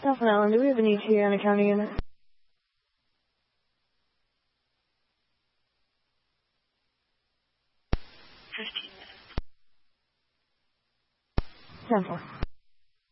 Southland Island, do we have an ETA on a county unit? 15 minutes. 10-4.